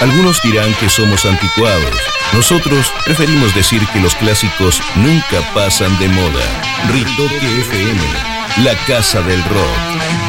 Algunos dirán que somos anticuados. Nosotros preferimos decir que los clásicos nunca pasan de moda. Ritoque FM, la casa del rock.